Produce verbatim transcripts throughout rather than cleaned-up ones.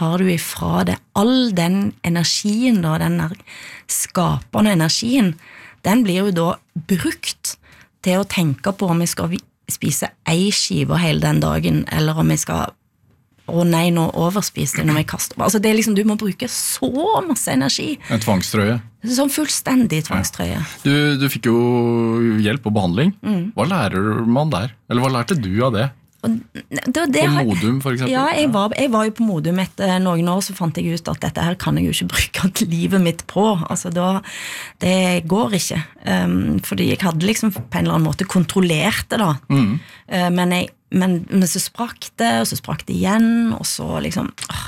tar du ifra det all den energien da, den der skapende energien, den blir jo da brukt til å tenke på om vi skal spise ei skive hele den dagen, eller om vi skal å nei, nå overspiste jeg når vi kaster. Altså det er liksom, du må bruke så masse energi. En tvangstrøye. Sånn fullstendig tvangstrøye. Ja. Du, du fikk jo hjelp og behandling. Mm. Hva lærer man der? Eller hva lærte du av det? Og det, det på Modum for eksempel? Ja, jeg var, jeg var jo på Modum etter noen år, så fant jeg ut at dette her kan jeg jo ikke bruke livet mitt på. Altså da, det går ikke. Um, fordi jeg hadde liksom på en eller annen måte kontrollert det da. Mm. Uh, men, jeg, men, men så sprakk det, og så sprakk det igjen, og så liksom... Uh.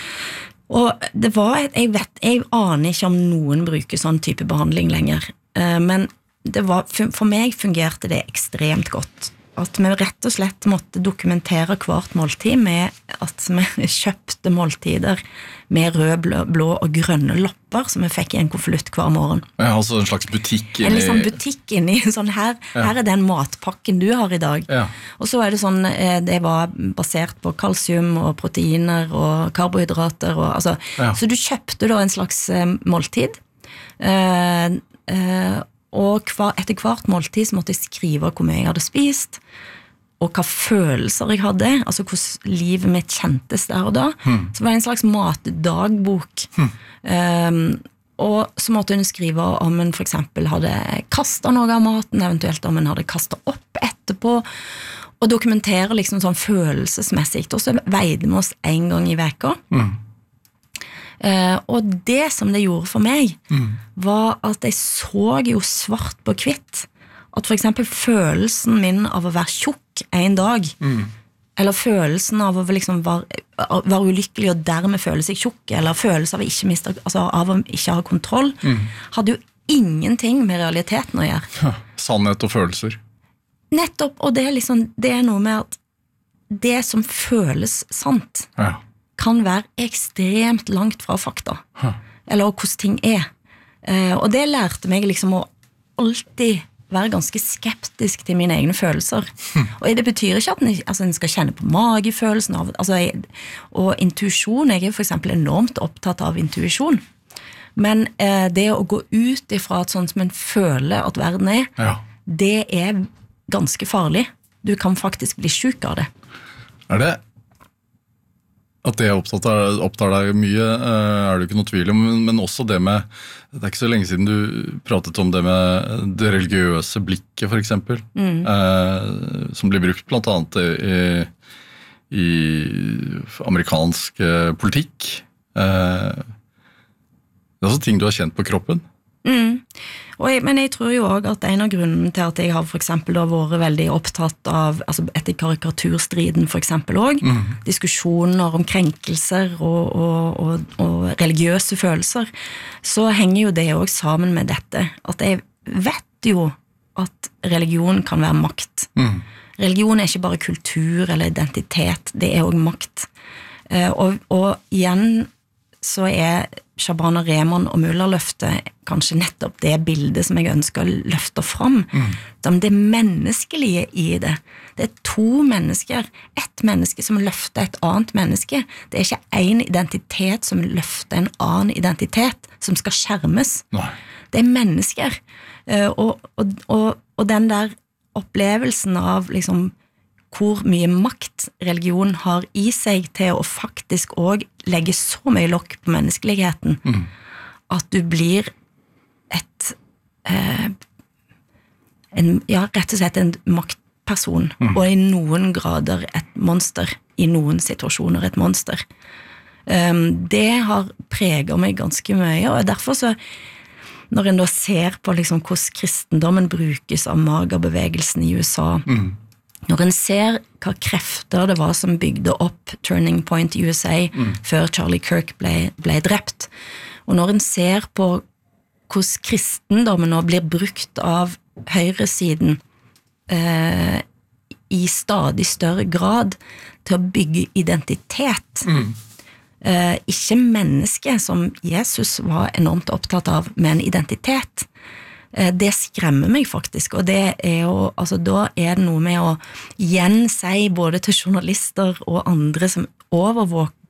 Og det var, et, jeg vet, jeg aner ikke om noen bruker sånn type behandling lenger. Uh, men det var, for meg fungerte det ekstremt godt. At vi rett og slett måtte dokumentere hvert måltid med at vi kjøpte måltider med rød, blå, blå og grønne lopper som vi fikk i en konvolutt hver morgen. Ja, altså en slags butikk inni... En liksom butikk inni, sånn her, ja. Her er den matpakken du har i dag. Ja. Og så er det sånn, det var basert på kalsium og proteiner og karbohydrater, og, altså, ja. Så du kjøpte da en slags måltid, eh, eh, og hver, etter hvert måltid så måtte jeg skrive hvor mye jeg hadde spist, og hva følelser jeg hadde, altså hvordan livet mitt kjentes der og da. Hmm. Så det var en slags matdagbok. Hmm. Um, og så måtte hun skrive om hun for eksempel hadde kastet noe av maten, eventuelt om hun hadde kastet opp etterpå, og dokumentere liksom sånn følelsesmessig. Og så veide vi oss en gang i veka. Hmm. Uh, og det som det gjorde for meg mm. var at jeg så jo svart på hvitt at for eksempel følelsen min av å være tjukk en dag mm. eller følelsen av å liksom være, være ulykkelig og dermed føle seg tjukk eller følelsen av å ikke, miste, altså av å ikke ha kontroll mm. hadde jo ingenting med realiteten å gjøre. Ja, sannhet og følelser. Nettopp, og det er, liksom, det er noe med at det som føles sant ja kan være ekstremt langt fra fakta, huh. eller hvordan ting er. Uh, og det lærte meg liksom å alltid være ganske skeptisk til mine egne følelser. Hmm. Og det betyr ikke at en, altså, en skal kjenne på magefølelsen av, altså, jeg, og intuisjon, jeg er for eksempel enormt opptatt av intuisjon. Men uh, det å gå ut ifra at sånn som en føler at verden er, ja. Det er ganske farlig. Du kan faktisk bli syk av det. Er det at det opptar, opptar deg mye, er det ikke noe tvil om, men også det med, det er ikke så lenge siden du pratet om det med det religiøse blikket, for eksempel, mm. eh, som blir brukt blant annet i, i amerikansk politikk. Eh, det er også ting du har kjent på kroppen. Mm. Og jeg, men jeg tror jo også at en av grunnen til at jeg har for eksempel da vært veldig opptatt av, altså etter karikaturstriden for eksempel også, mm. diskusjoner om krenkelser og, og, og, og religiøse følelser, så henger jo det også sammen med dette, at jeg vet jo at religion kan være makt. Mm. Religion er ikke bare kultur eller identitet, det er også makt. Uh, og, og igjen så er Shabana Rehman og Mullerløftet kanskje nettopp det bildet som jeg ønsker å løfte fram. Mm. Det menneskelige i det. Det er to mennesker. Et menneske som løfter et annet menneske. Det er ikke en identitet som løfter en annen identitet som skal skjermes. Nei. Det er mennesker. Og, og, og, og den der opplevelsen av liksom hvor mye makt religion har i seg til å faktisk også legge så mye lokk på menneskeligheten, mm. at du blir et eh, en, ja, rett og slett en maktperson, mm. og i noen grader et monster, i noen situasjoner et monster. Um, det har preget meg ganske mye, og derfor så når en da ser på liksom hvordan kristendommen brukes av magerbevegelsen i U S A, mm. når en ser hva krefter det var som bygde opp Turning Point i U S A mm. før Charlie Kirk ble, ble drept, og når en ser på hvordan kristendommen nå blir brukt av høyresiden eh, i stadig større grad til å bygge identitet, mm. eh, ikke menneske som Jesus var enormt opptatt av, men identitet, det skremmer meg faktisk, og det er jo, altså da er det noe med å igjen si både til journalister og andre som overvåker,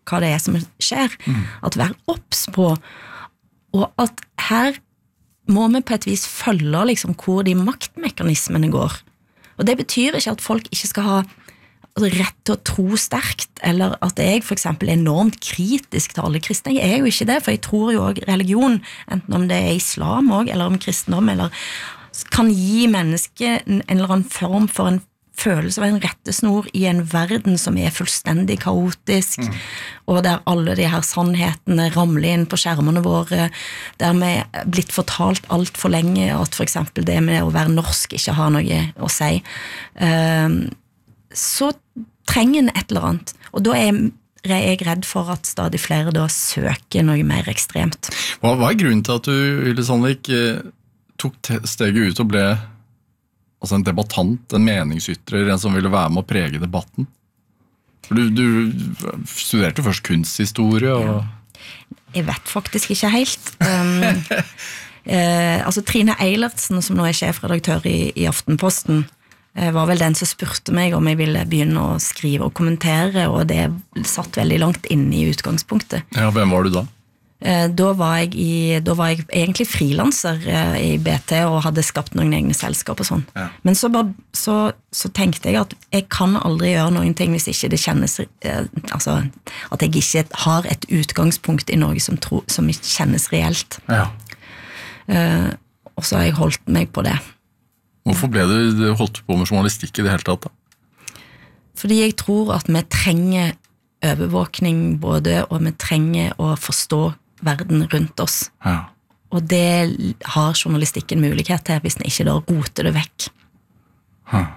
hva det er som skjer. Mm. At vær obs på, og at her må vi på et vis følge liksom, hvor de maktmekanismene går. Og det betyr ikke at folk ikke skal ha rett til å tro sterkt, eller at jeg for eksempel er enormt kritisk til alle kristne. Jeg er jo ikke det, for jeg tror jo også religion, enten om det er islam også, eller om kristendom, eller kan gi mennesket en eller annen form for en følelse av en rettesnor i en verden som er fullstendig kaotisk, mm. og der alle de her sannhetene ramler inn på skjermene våre, der vi er blitt fortalt alt for lenge, at for eksempel det med å være norsk ikke har noe å si. Um, så trenger en et eller annet, og da er jeg redd for at stadig flere da søker noe mer ekstremt. Hva, hva er grunnen til at du, Hilde Sandvik, tok steget ut og ble altså en debattant, en meningsytrer, en som ville være med å prege debatten? Du, du studerte først kunsthistorie, og... Ja. Jeg vet faktisk ikke helt. Um, eh, altså Trine Eilertsen, som nå er sjefredaktør i, i Aftenposten, eh, var vel den som spurte meg om jeg ville begynne å skrive og kommentere, og det satt veldig langt inne i utgangspunktet. Ja, hvem var du da? Da var jeg, i, da var jeg egentlig frilanser i B T og hadde skapt noen egne selskap og sånn. Ja. Men så, bare, så, så tenkte jeg at jeg kan aldri gjøre noen ting hvis ikke det kjennes, altså at jeg ikke har et utgangspunkt i noe som, tro, som kjennes reelt. Ja. Uh, og så har jeg holdt meg på det. Hvorfor ble du holdt på med journalistikk i det hele tatt da? Fordi jeg tror at vi trenger overvåkning både, og vi trenger å forstå verden rundt oss. Ja. Og det har journalistikken mulighet til hvis den ikke da roter det vekk. Huh.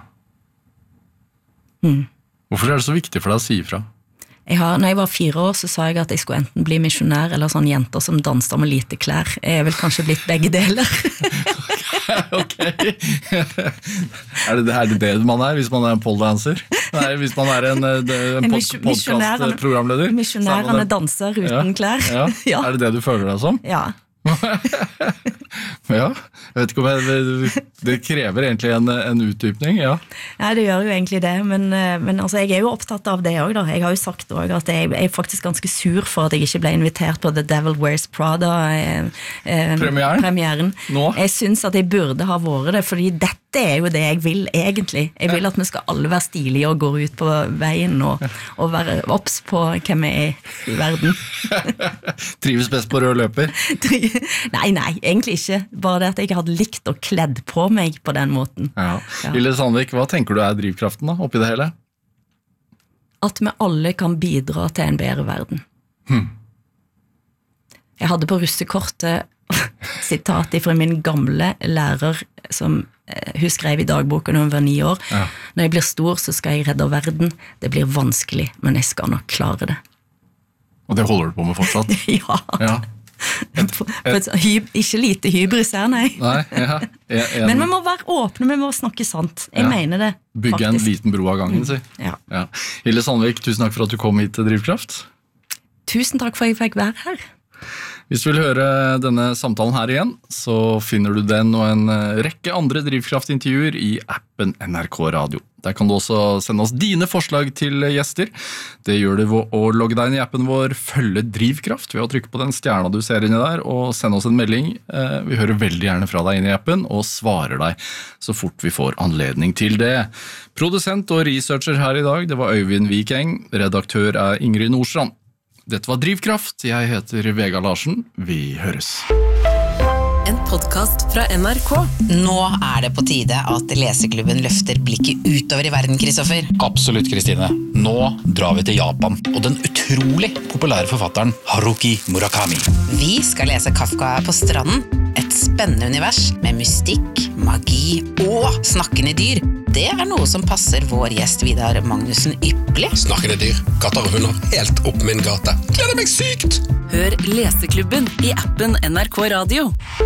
Mm. Hvorfor er det så viktig for deg å si ifra? Jeg har, når jeg var fire år, så sa jeg at jeg skulle enten bli misjonær eller sånn jenter som danser med lite klær. Jeg er vel kanskje blitt begge deler. Ok. Er det, er det det man er hvis man er en poledancer? Nei, hvis man er en, en podcast-programleder? Misjonærene danser uten ja. klær. Ja. Ja. Er det det du føler deg som? Ja. Ja, jeg vet ikke om jeg, det krever egentlig en, en utdypning, ja. Ja, det gjør jo egentlig det, men, men altså, jeg er jo opptatt av det også da. Jeg har jo sagt også at jeg, jeg er faktisk ganske sur for at jeg ikke ble invitert på The Devil Wears Prada eh, Premieren? premieren. Nå? Jeg synes at jeg burde ha vært det, fordi dette er jo det jeg vil egentlig. Jeg vil at vi skal alle være stilige og gå ut på veien og, og være obs på hvem vi er i verden. Trives best på rød løper? Nei, nei, egentlig ikke. Bare det at jeg ikke hadde likt å kledd på meg på den måten. Ja. Ja. Hilde Sandvik, hva tenker du er drivkraften da, oppi det hele? At vi alle kan bidra til en bedre verden. Hmm. Jeg hadde på russekortet sitat fra min gamle lærer som hun skrev i dagboken når hun var ni år. Ja. Når jeg blir stor, så skal jeg redde verden. Det blir vanskelig, men jeg skal nok klare det. Og det holder du på med fortsatt? Ja. Ja. Et, et, hyb, ikke lite hybris her, nei. Nei ja. en, en, Men vi må være åpne, vi må snakke sant. Jeg ja. mener det. Bygge faktisk. En liten bro av gangen, si. Ja. Ja. Hilde Sandvik, tusen takk for at du kom hit til Drivkraft. Tusen takk for at jeg fikk være her. Hvis du vil høre denne samtalen her igjen, så finner du den og en rekke andre Drivkraftintervjuer i appen N R K Radio. Der kan du også sende oss dine forslag til gjester. Det gjør du ved å logge deg inn i appen vår Følge Drivkraft ved å trykke på den stjerna du ser inni der, og sende oss en melding. Vi hører veldig gjerne fra deg inn i appen og svarer deg så fort vi får anledning til det. Produsent og researcher her i dag, det var Øyvind Vikeng. Redaktør er Ingrid Nordstrand. Dette var Drivkraft. Jeg heter Vegard Larsen. Vi høres. En podcast fra N R K. Nå er det på tide at leseklubben løfter blikket utover i verden, Kristoffer. Absolutt, Kristine. Nå drar vi til Japan og den utrolig populære forfatteren Haruki Murakami. Vi skal lese Kafka på stranden. Et spennende univers med mystikk, magi og snakkende dyr. Det er noe som passer vår gjest Vidar Magnussen ypperlig. Snakkende dyr, katter og hunder, helt opp min gate. Gleder meg sykt! Hør Leseklubben i appen N R K Radio.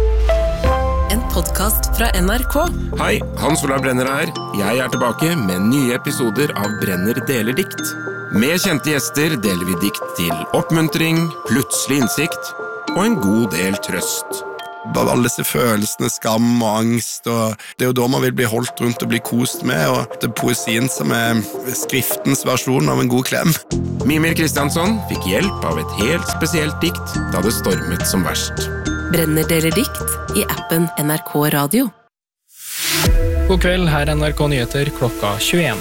En podcast fra N R K. Hei, Hans Olav Brenner her. Jeg er tilbake med nye episoder av Brenner deler dikt. Med kjente gjester deler vi dikt til oppmuntring, plutselig innsikt og en god del trøst. alle disse følelsene, skam og angst, og det er jo da man vil bli holdt rundt og bli kost med, og det er poesien som er skriftens versjon av en god klem. Mimir Kristiansson fikk hjelp av et helt spesielt dikt da det stormet som verst. Brenner deler dikt i appen N R K Radio. God kveld, her er N R K Nyheter klokka tjueen.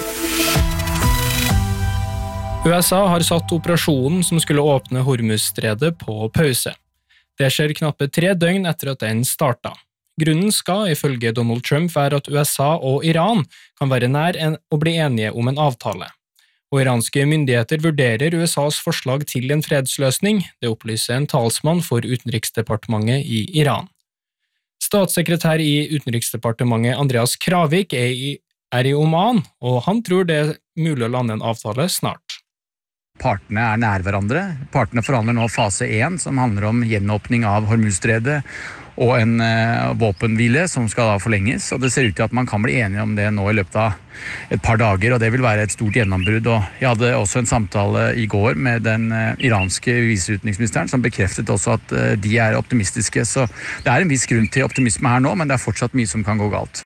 U S A har satt operasjonen som skulle åpne Hormuzstredet på pause. Det skjer knappe tre døgn etter at den startet. Grunnen skal, ifølge Donald Trump, være at U S A og Iran kan være nær en, å bli enige om en avtale. Og iranske myndigheter vurderer U S A's forslag til en fredsløsning, det opplyser en talsmann for Utenriksdepartementet i Iran. Statssekretær i Utenriksdepartementet Andreas Kravik er i, er i Oman, og han tror det er mulig å lande en avtale snart. Partene er nær hverandre. Partene forhandler nå fase én, som handler om gjenåpning av Hormuzstredet og en uh, våpenhvile som skal da forlenges. Og det ser ut til at man kan bli enige om det nå i løpet av et par dager, og det vil være et stort gjennombrudd. Og jeg hadde også en samtale i går med den uh, iranske viseutenriksministeren, som bekreftet også at uh, de er optimistiske. Så det er en viss grunn til optimisme her nå, men det er fortsatt mye som kan gå galt.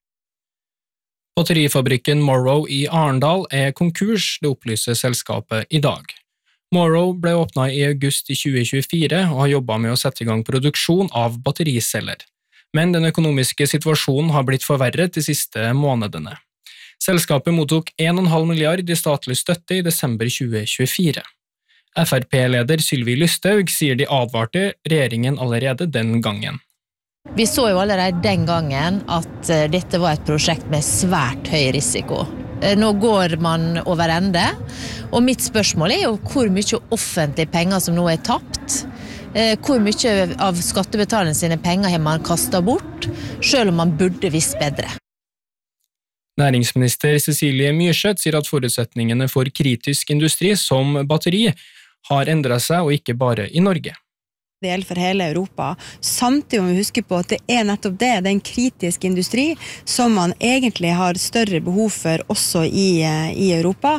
Batterifabrikken Morrow i Arendal er konkurs, det opplyser selskapet i dag. Morrow ble åpnet i august i tjue tjuefire og har jobbet med å sette i gang produksjon av battericeller. Men den økonomiske situasjonen har blitt forverret de siste månedene. Selskapet mottok en komma fem milliard i statlig støtte i desember tjue tjuefire. F R P-leder Sylvi Lysthaug sier de advarte regjeringen allerede den gangen. Vi så jo allerede den gangen at dette var et prosjekt med svært høy risiko. Nå går man over ende, og mitt spørsmål er jo hvor mye offentlige penger som nå er tapt, hvor mye av skattebetalerne sine penger har man kastet bort, selv om man burde visst bedre. Næringsminister Cecilie Myrseth sier at forutsetningene for kritisk industri som batteri har endret seg, og ikke bare i Norge. Det gjelder for hele Europa. Samtidig må vi huske på at det er nettopp det, det er en kritisk industri som man egentlig har større behov for også i, i Europa.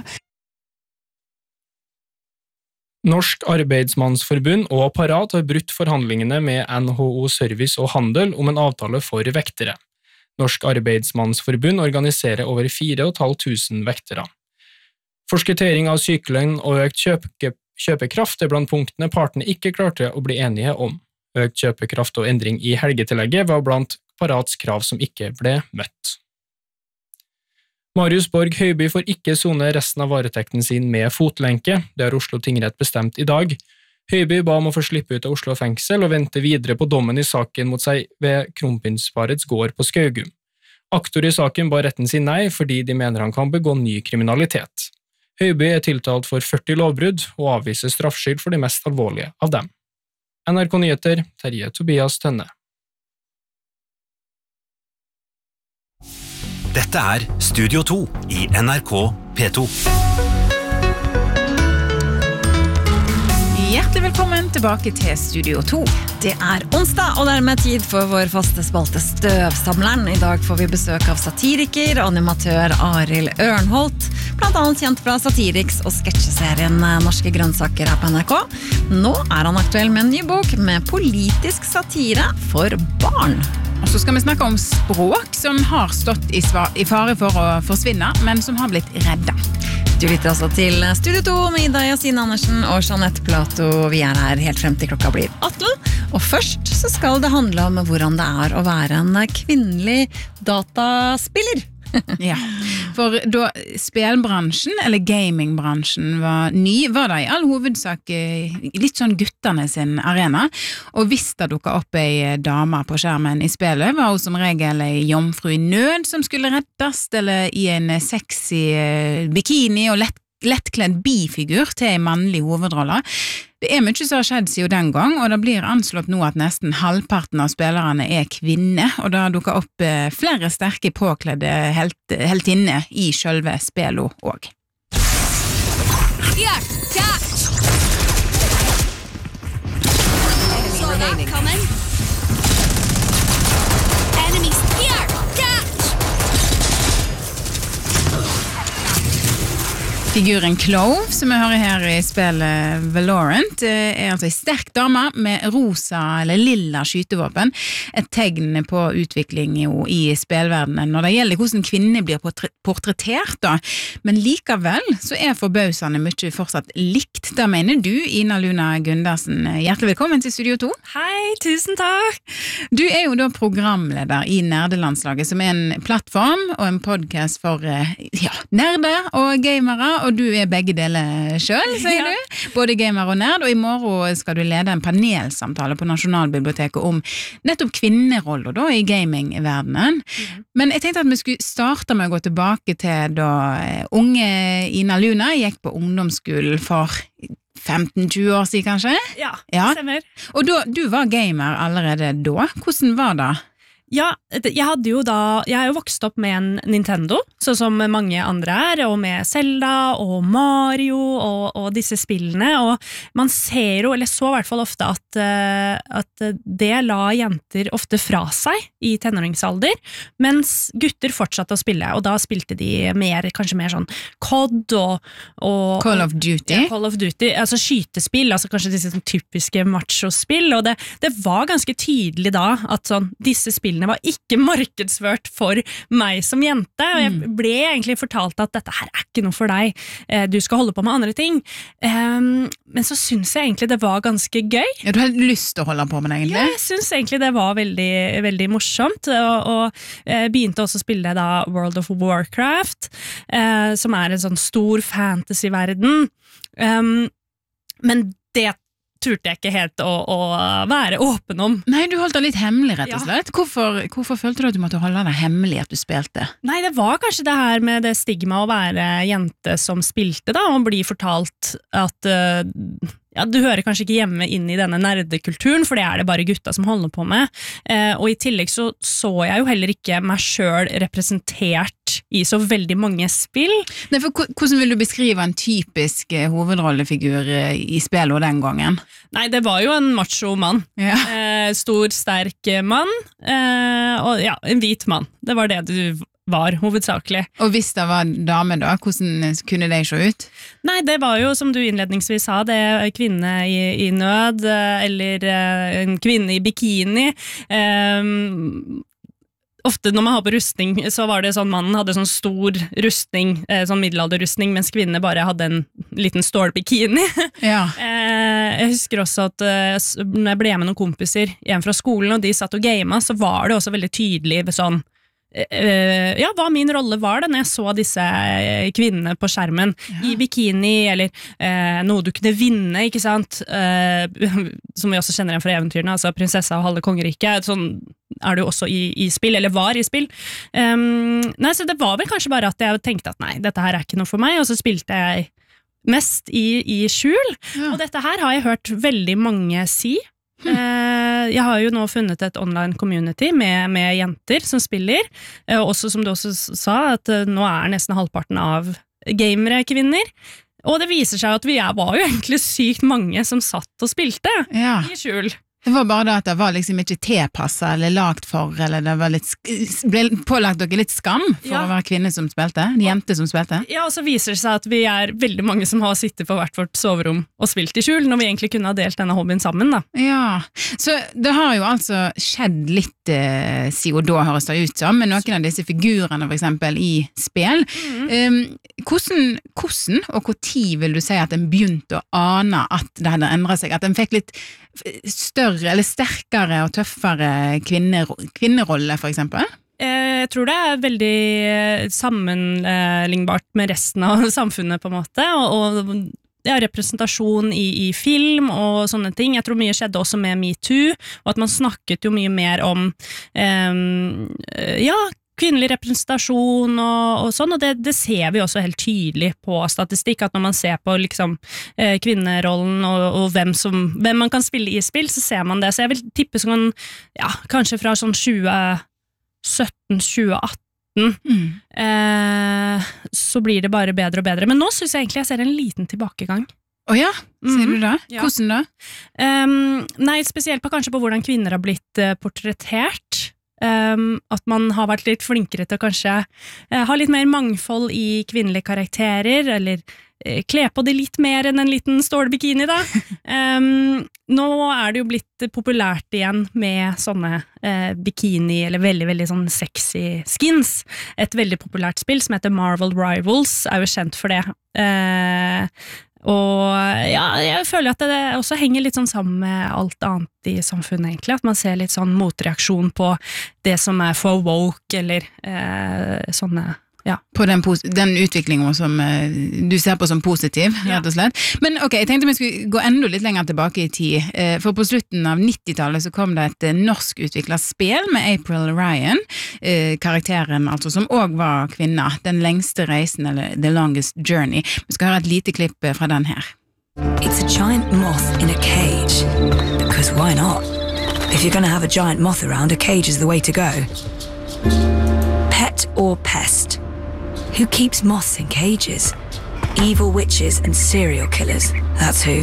Norsk Arbeidsmannsforbund og Parat har brutt forhandlingene med N H O Service og Handel om en avtale for vektere. Norsk Arbeidsmannsforbund organiserer over fire og et halvt tusen vektere. Forskuttering av sykelønn og økt kjøpe Kjøpekraft er blant punktene partene ikke klarte å bli enige om. Økt kjøpekraft og endring i helgetillegget var blant Parats krav som ikke ble møtt. Marius Borg Høiby får ikke sone resten av varetekten sin med fotlenke, det har Oslo tingrett bestemt i dag. Høiby ba om å få slippe ut av Oslo fengsel og vente videre på dommen i saken mot seg ved Kronprinsparets gård på Skaugum. Aktor i saken ba retten si nei fordi de mener han kan begå ny kriminalitet. Høiby er tiltalt for førti lovbrudd og avviser straffskyld for de mest alvorlige av dem. N R K Nyheter, Terje Tobias Tønne. Dette er Studio to i N R K P to. Hjertelig velkommen tilbake til Studio to. Det er onsdag, og dermed tid for vår faste spalte Støvsamleren. I dag får vi besøk av satiriker, animatør Arild Ørnholt, blant annet kjent fra Satiriks og sketsjeserien Norske grønnsaker her på N R K. Nå er han aktuell med en ny bok med politisk satire for barn. Og så skal vi snakke om språk som har stått i, i fare for å forsvinne, men som har blitt redda. Du lytter altså til Studio to med Ida Yasin Andersen og Jeanette Plato. Vi er her helt frem til klokka blir atten. Og først så skal det handle om hvordan det er å være en kvinnelig dataspiller. Ja, for da spelbransjen, eller gamingbransjen var ny, var det i all hovedsak litt sånn gutterne sin arena, og hvis det dukket opp ei dame på skjermen i spillet, var hun som regel ei jomfru i nød som skulle rettes, eller i en sexy bikini og lett lettkledd bifigur til en mannlig hovedrolle. Det er mye som har skjedd siden den gang, og det blir anslått nå at nesten halvparten av spillerne er kvinner, og det har dukket opp flere sterke påkledde helt, heltinner i selve spillet også. Here, catch! Saw that coming. Enemies here, catch! Figuren Clove, som jeg hører her i spillet Valorant, er altså en sterk dame med rosa eller lilla skytevåpen. Et tegn på utvikling jo i spillverdenen når det gjelder hvordan kvinner blir portrettert da. Men likevel så er forbausende mye fortsatt likt. Da mener du, Ina Luna Gundersen. Hjertelig velkommen til Studio to. Hei, tusen takk! Du er jo da programleder i Nerdelandslaget, som er en plattform og en podcast for ja, nerder og gamere, og du er begge deler selv, sier ja. du. Både gamer og nerd, og i morgen skal du lede en panelsamtale på Nasjonalbiblioteket om nettopp kvinneroller da i gamingverdenen. Mm. Men jeg tenkte at vi skulle starte med å gå tilbake til da unge Ina Luna gikk på ungdomsskolen for femten til tjue år siden, kanskje? Ja, ja. Stemmer. Og da, du var gamer allerede da. Hvordan var det? Ja, jeg hadde jo da, jeg er jo vokst opp med en Nintendo, sånn som mange andre er, og med Zelda og Mario og, og disse spillene, og man ser jo, eller så i hvert fall ofte at, at det la jenter ofte fra seg i tenåringsalder, mens gutter fortsatte å spille, og da spilte de mer, kanskje mer sånn C O D og, og Call of Duty. Ja, Call of Duty, altså skytespill, altså kanskje disse sånn typiske macho-spill, og det, det var ganske tydelig da at sånn, disse spillene var ikke markedsført for meg som jente, og jeg ble egentlig fortalt at dette her er ikke noe for deg, du skal holde på med andre ting. Um, men så synes jeg egentlig det var ganske gøy. Ja, du hadde lyst til å holde på med det egentlig? Ja, jeg synes egentlig det var veldig, veldig morsomt, og, og uh, begynte også å spille da World of Warcraft, uh, som er en sånn stor fantasy-verden. Um, men det turte jeg ikke helt å, å være åpen om. Nei, du holdt det litt hemmelig, rett og slett. Ja. Hvorfor, hvorfor følte du at du måtte holde det hemmelig at du spilte? Nei, det var kanskje det her med det stigma å være jente som spilte da, og bli fortalt at uh, ja, du hører kanskje ikke hjemme inn i denne nerdekulturen, for det er det bare gutta som holder på med. Uh, og i tillegg så så jeg jo heller ikke meg selv representert i så veldig mange spill. Nei, for hvordan vil du beskrive en typisk uh, hovedrollefigur uh, i spillet den gangen? Nei, det var jo en macho mann. Ja. Uh, stor, sterk mann, uh, og ja, en hvit mann. Det var det du var, hovedsakelig. Og hvis det var dame da, hvordan kunne det se ut? Nei, det var jo, som du innledningsvis sa, det er kvinne i, i nød, eller en kvinne i bikini. Um, ofte når man har på rustning, så var det sånn, mannen hadde sånn stor rustning, sånn middelalderrustning, mens kvinnene bare hadde en liten stålbikini. Ja. Jeg husker også at når jeg ble med noen kompiser hjem fra skolen, og de satt og gamet, så var det også veldig tydelig sånn, Uh, ja, hva min rolle var det når jeg så disse kvinnene på skjermen ja. I bikini, eller uh, noe du kunne vinne, ikke sant uh, som vi også kjenner igjen fra eventyrene, altså prinsessa og halve kongeriket, sånn er det jo også i, i spill, eller var i spill um, nei, så det var vel kanskje bare at jeg tenkte at nei, dette her er ikke noe for meg, og så spilte jeg mest i, i skjul ja. Og dette her har jeg hørt veldig mange si. Hm. Jeg har jo nå funnet et online community med, med jenter som spiller, også som du også sa, at nå er nesten halvparten av gamere kvinner, og det viser seg at vi er, var jo egentlig sykt mange som satt og spilte ja. I skjul. Det var bare det at det var liksom ikke tilpasset eller lagt for, eller det var litt, ble pålagt dere litt skam for ja. Å være kvinne som spilte, en jente som spilte. Ja, og så viser det seg at vi er veldig mange som har sittet på hvert vårt soverom og spilt i skjul, når vi egentlig kunne ha delt denne hobbyen sammen da. Ja, så det har jo altså skjedd litt eh, siden da høres det ut som, med noen av disse figurene for eksempel i spill. Mm. Um, hvordan, hvordan og hvor tid vil du si at en begynte å ane at det hadde endret seg, at en fikk litt større eller sterkere og tøffere kvinner, kvinnerolle for eksempel? Jeg tror det er veldig sammenlignbart med resten av samfunnet på en måte, og, og ja, representasjon i, i film og sånne ting. Jeg tror mye skjedde også med MeToo, og at man snakket jo mye mer om um, ja, kvinnelig representasjon og, og sånn, og det, det ser vi også helt tydelig på statistikk, at når man ser på liksom, eh, kvinnerollen og, og hvem, som, hvem man kan spille i spill, så ser man det. Så jeg vil tippe sånn, ja, kanskje fra sånn tjue sytten til tjue atten, mm. eh, så blir det bare bedre og bedre. Men nå synes jeg egentlig jeg ser en liten tilbakegang. Å ja, ser du det? Ja. Hvordan da? Um, nei, spesielt på kanskje på hvordan kvinner har blitt uh, portrettert. Um, at man har vært litt flinkere til å kanskje uh, ha litt mer mangfold i kvinnelige karakterer, eller eh, kle på det litt mer enn en liten stålbikini da. Um, nå er det jo blitt populært igjen med sånne eh, bikini, eller veldig, veldig sånn sexy skins. Et veldig populært spill som heter Marvel Rivals, er jo kjent for det. Eh, og ja, jeg føler at det også henger litt sånn sammen med alt annet i samfunnet egentlig, at man ser litt sånn motreaksjon på det som er for woke, eller eh, sånne. Ja. På den, den utviklingen som uh, du ser på som positiv, rett og slett. Men ok, jeg tenkte vi skulle gå enda litt lenger tilbake i tid, uh, for på slutten av nittitallet så kom det et uh, norsk utviklet spill med April Ryan, uh, karakteren altså, som også var kvinne, den lengste reisen, eller The Longest Journey. Vi skal høre et lite klipp uh, fra den her. It's a giant moth in a cage, because why not? If you're going to have a giant moth around, a cage is the way to go. Pet or pest? Who keeps moths in cages? Evil witches and serial killers, that's who.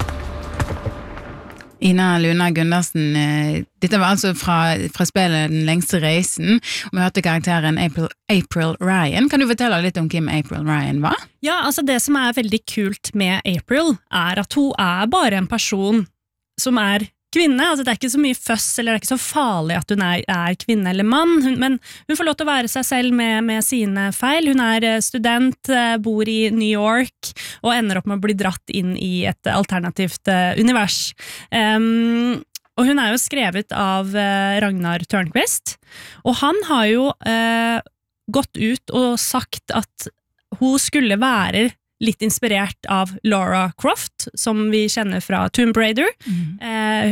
Ina Luna Gundersen, dette var altså fra, fra spillet Den lengste reisen, og vi hørte karakteren April, April Ryan. Kan du fortelle litt om hvem April Ryan var? Ja, altså det som er veldig kult med April, er at hun er bare en person som er kvinne, altså det er ikke så mye føss, eller det er ikke så farlig at hun er, er kvinne eller mann, hun, men hun får lov til å være seg selv med, med sine feil. Hun er student, bor i New York, og ender opp med å bli dratt inn i et alternativt uh, univers. Um, og hun er jo skrevet av uh, Ragnar Törnqvist, og han har jo uh, gått ut og sagt at hun skulle være litt inspirert av Lara Croft, som vi kjenner fra Tomb Raider. Mm. Eh,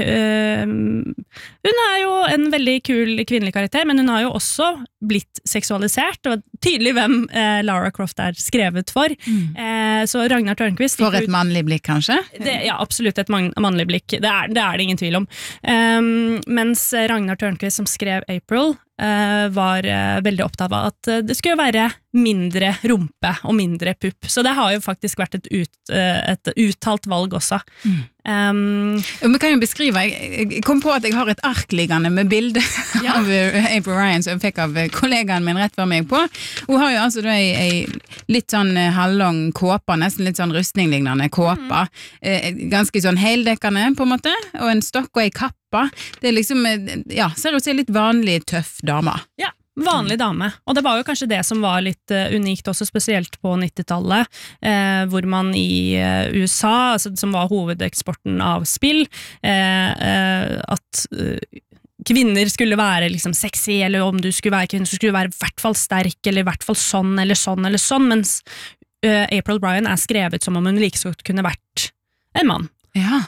øh, hun er jo en veldig kul kvinnelig karakter, men hun har jo også blitt seksualisert, og tydelig hvem eh, Lara Croft er skrevet for. Mm. Eh, så Ragnar Törnqvist... For et mannlig blikk, kanskje? Det, ja, absolutt et man, mannlig blikk. Det er, det er det ingen tvil om. Um, mens Ragnar Törnqvist, som skrev April, Uh, var uh, veldig opptatt av at uh, det skulle være mindre rumpe og mindre pupp. Så det har jo faktisk vært et, ut, uh, et uttalt valg også. Mm. Um, Vi kan jo beskrive, jeg, jeg kom på at jeg har et ark liggende med bilde ja. av April Ryan som jeg fikk av kollegaen min rett før meg på. Hun har jo altså da ei, ei litt sånn halvlang kåpa, nesten litt sånn rustninglignende kåpa, mm. uh, ganske sånn heldekkende på en måte, og en stokk og ei kapp. Det er liksom, ja, ser ut som en litt vanlig tøff dame. Ja, vanlig dame. Og det var jo kanskje det som var litt uh, unikt også, spesielt på nittitallet, eh, hvor man i uh, U S A, altså, som var hovedeksporten av spill, eh, eh, at uh, kvinner skulle være liksom sexy, eller om du skulle være kvinner, så skulle du være i hvert fall sterk, eller i hvert fall sånn, eller sånn, eller sånn, mens uh, April Ryan er skrevet som om hun like så kunne vært en mann. Ja.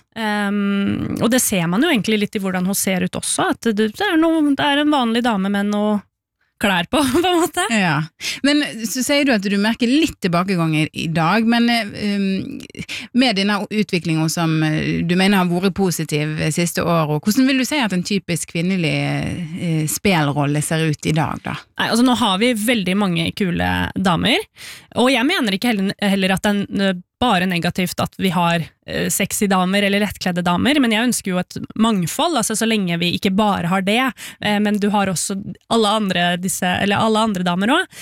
Um, og det ser man jo egentlig litt i hvordan hun ser ut også, at det, det, er, noe, det er en vanlig dame med noe klær på, på en måte. Ja. Men så sier du at du merker litt tilbakeganger i dag, men um, med denne utviklingen som du mener har vært positiv siste år, og hvordan vil du si at en typisk kvinnelig uh, spelrolle ser ut i dag da? Nei, altså nå har vi veldig mange kule damer, og jeg mener ikke heller, heller at den bare negativt at vi har uh, sexy damer eller lettkledde damer, men jeg ønsker jo et mangfold, altså så lenge vi ikke bare har det, uh, men du har også alle andre, disse, eller alle andre damer også.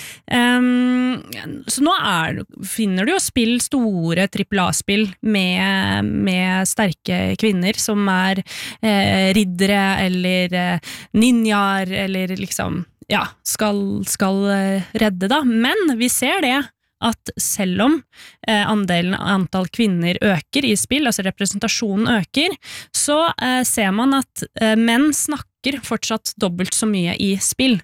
Um, så nå er, finner du jo spill, store trippel A-spill med, med sterke kvinner som er uh, riddere eller uh, ninjaer, eller liksom, ja, skal, skal uh, redde da, men vi ser det at selv om eh, andelen antall kvinner øker i spill, altså representasjonen øker, så eh, ser man at eh, menn snakker fortsatt dobbelt så mye i spill.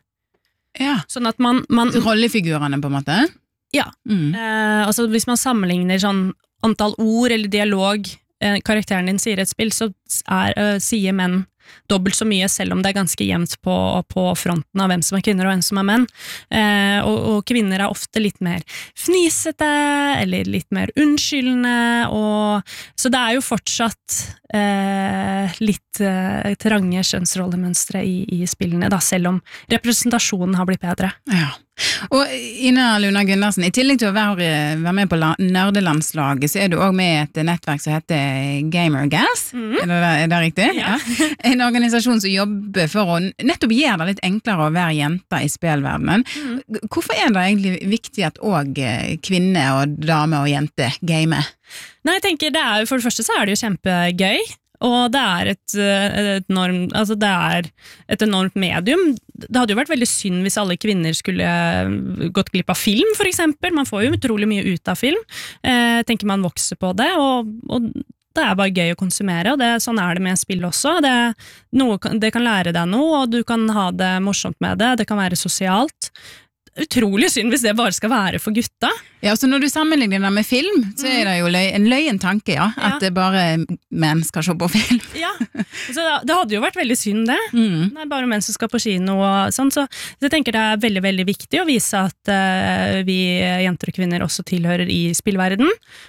Ja. Sånn at man... man rollefigurene på en måte? Ja. Mm. Eh, altså hvis man sammenligner sånn antall ord eller dialog eh, karakteren din sier i et spill, så er, eh, sier menn dobbelt så mye, selv om det er ganske jevnt på, på fronten av hvem som er kvinner og hvem som er menn. Eh, og, og kvinner er ofte litt mer fnisete, eller litt mer unnskyldende, og, så det er jo fortsatt eh, litt uh, trange kjønnsrollemønstre i, i spillene, da, selv om representasjonen har blitt bedre. Ja. Og Ina Luna Gundersen, i tillegg til å være, være med på nerdelandslaget, så er du også med i et nettverk som heter Gamer Gals. Mm. Er, det, er det riktig? Ja. Ja. En organisasjon som jobber for å nettopp gjøre det litt enklere å være jenter i spillverdenen. Mm. Hvorfor er det egentlig viktig at også kvinner og damer og jenter gamer? Nei, jeg tenker det er, for det første så er det jo kjempegøy. Og det er et, et, enorm, altså det er et enormt medium. Det hadde jo vært veldig synd hvis alle kvinner skulle gått glipp av film, for eksempel. Man får jo utrolig mye ut av film. Eh, tenker man vokser på det, og, og det er bare gøy å konsumere, og det, sånn er det med spill også. Det, noe, det kan lære deg noe, og du kan ha det morsomt med det. Det kan være sosialt. Utrolig synd hvis det bare skal være for gutta. Ja, så når du sammenligner det med film, så er det jo løy, en løyen tanke, ja, at ja. Det bare menn skal se på film. Ja, så det hadde jo vært veldig synd det. Mm. Det er bare menn som skal på kino og sånn, så jeg tenker det er veldig, veldig viktig å vise at uh, vi jenter og kvinner også tilhører i spillverden,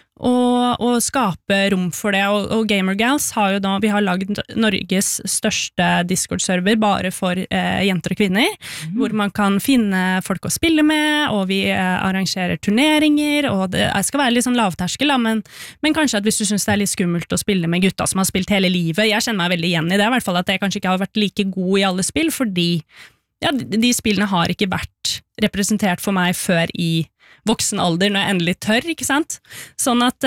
og, og skape rom for det, og, og Gamer Gals har jo da, vi har laget Norges største Discord-server bare for eh, jenter og kvinner, mm. hvor man kan finne folk å spille med, og vi eh, arrangerer turneringer, og det skal være litt sånn lavterskel, da, men, men kanskje at hvis du synes det er litt skummelt å spille med gutta som har spilt hele livet, jeg kjenner meg veldig igjen i det, i hvert fall at jeg kanskje ikke har vært like god i alle spill, fordi ja, de, de spillene har ikke vært representert for meg før i voksen alder, når jeg endelig tør, ikke sant? Sånn at,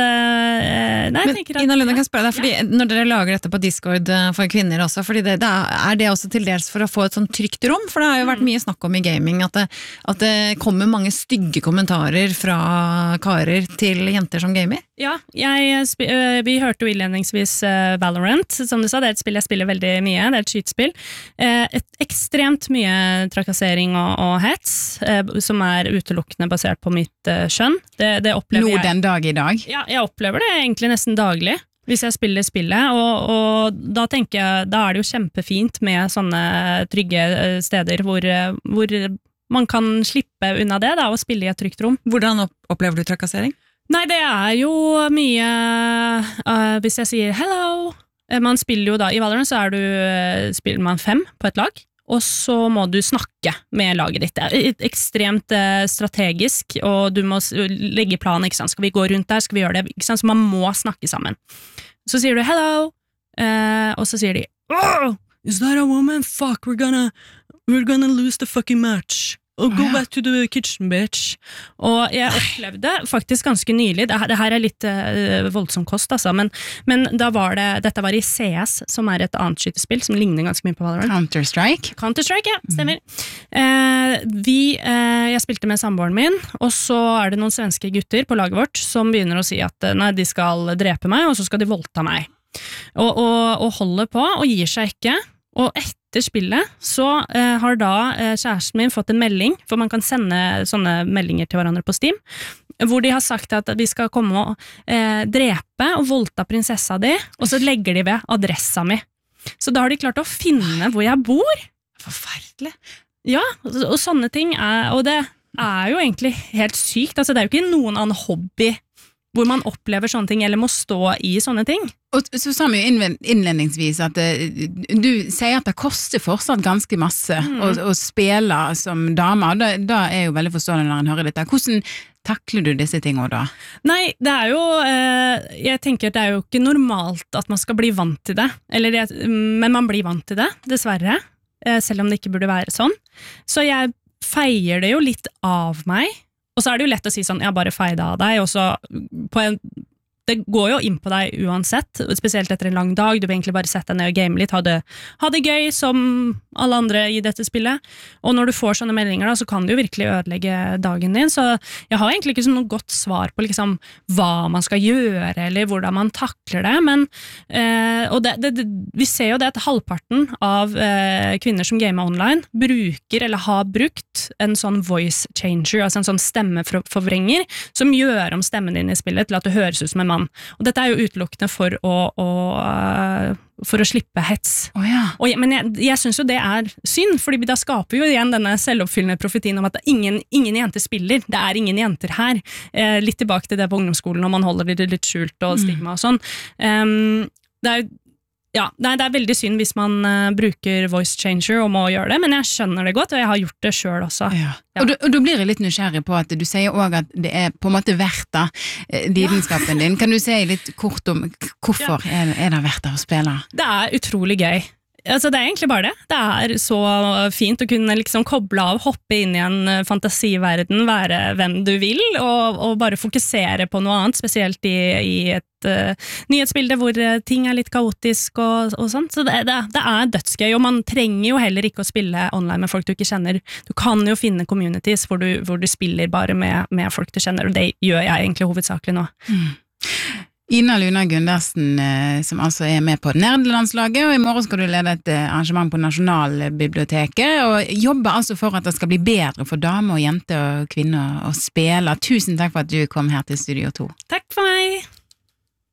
uh, nei, jeg tenker at... Ina Luna, kan spørre deg, fordi ja. Når dere lager dette på Discord for kvinner også, fordi det, det er det også til dels for å få et sånn trygt rom, for det har jo vært mye snakk om i gaming, at det, at det kommer mange stygge kommentarer fra karer til jenter som gamer. Ja, jeg, uh, vi hørte jo innledningsvis uh, Valorant, som du sa, det er et spill jeg spiller veldig mye, det er et skytespill. Uh, et ekstremt mye trakassering og, og hets, uh, som er utelukkende basert på mitt uh, skjønn. Det, det opplever Nå jeg. Den dag i dag? Ja, jeg opplever det egentlig nesten daglig, hvis jeg spiller spillet, og, og da tenker jeg, da er det jo kjempefint med sånne trygge steder hvor, hvor man kan slippe unna det, da, og spille i et trygt rom. Hvordan opplever du trakassering? Nei, det er jo mye, uh, hvis jeg sier hello, man spiller jo da, i Valorant så er du, spiller man fem på et lag, og så må du snakke med laget ditt. Det er ekstremt uh, strategisk, og du må legge planen, ikke sant? Skal vi gå rundt der, skal vi gjøre det, ikke sant? Så man må snakke sammen. Så sier du hello, uh, og så sier de, oh, is that a woman? Fuck, we're gonna, we're gonna lose the fucking match. Oh, go back to the kitchen, bitch. Og jeg opplevde faktisk ganske nylig, det her, det her er litt uh, voldsom kost, altså, men, men da var det, dette var i C S, som er et annet skytespill, som ligner ganske mye på Valorant. Counter-Strike? Counter-Strike, ja, stemmer. Mm. Uh, vi, uh, jeg spilte med samboeren min, og så er det noen svenske gutter på laget vårt, som begynner å si at nei, de skal drepe meg, og så skal de voldta meg. Og, og, og holder på, og gir seg ikke. Og etter spillet så eh, har da eh, kjæresten min fått en melding, for man kan sende sånne meldinger til hverandre på Steam, hvor de har sagt at de skal komme og eh, drepe og voldta prinsessa di, og så legger de ved adressa mi. Så da har de klart å finne hvor jeg bor. Forferdelig. Ja, og, og sånne ting er, og det er jo egentlig helt sykt, altså det er jo ikke noen annen hobby hvor man opplever sånne ting, eller må stå i sånne ting. Og så sa vi jo innledningsvis at det, du sier at det koster fortsatt ganske masse mm. å, å spille som dame, og da, da er jo veldig forstående når en hører dette. Hvordan takler du disse tingene da? Nei, det er jo, eh, jeg tenker at det er jo ikke normalt at man skal bli vant til det, eller det, men man blir vant til det, dessverre, eh, selv om det ikke burde være sånn. Så jeg feier det jo litt av meg, og så er det jo lett å si sånn, jeg bare feide av deg, og så på en, det går jo inn på deg uansett, spesielt etter en lang dag, du vil egentlig bare sette deg ned og game litt, ha det, ha det gøy som alle andre i dette spillet, og når du får sånne meldinger da, så kan du jo virkelig ødelegge dagen din, så jeg har egentlig ikke noe godt svar på liksom hva man skal gjøre, eller hvordan man takler det, men eh, og det, det, det, vi ser jo det at halvparten av eh, kvinner som gamer online bruker eller har brukt en sånn voice changer, altså en sånn stemmeforvrenger, som gjør om stemmen din i spillet til at du høres ut som en mann. Og dette er jo utelukkende for å, å, for å slippe hets. Oh, ja. Og, men jeg, jeg synes jo det er synd, fordi da skaper jo igjen denne selvoppfyllende profetien om at ingen, ingen jenter spiller, det er ingen jenter her. Eh, litt tilbake til det på ungdomsskolen, når man holder det litt skjult og stigma og sånn. Um, det er jo Ja, nei, det er veldig synd hvis man uh, bruker voice changer og må gjøre det, men jeg skjønner det godt, og jeg har gjort det selv også. Ja. Ja. Og, da, og da blir jeg litt nysgjerrig på at du sier også at det er på en måte verdt da, lidenskapen din. Kan du si litt kort om hvorfor ja. er, er det verdt å spille? Det er utrolig gøy. Altså, det er egentlig bare det. Det er så fint å kunne liksom koble av, hoppe inn i en fantasiverden, være hvem du vil, og, og bare fokusere på noe annet, spesielt i, i et uh, nyhetsbilde hvor ting er litt kaotisk og, og sånt. Så det, det, det er dødsgøy, og man trenger jo heller ikke å spille online med folk du ikke kjenner. Du kan jo finne communities hvor du, hvor du spiller bare med, med folk du kjenner, og det gjør jeg egentlig hovedsakelig nå. Mm. Ina Luna Gundersen, som altså er med på Nerdelandslaget, og i morgen skal du lede et arrangement på Nasjonalbiblioteket, og jobber altså for at det skal bli bedre for damer og jenter og kvinner å spille. Tusen takk for at du kom her til Studio to. Takk for meg!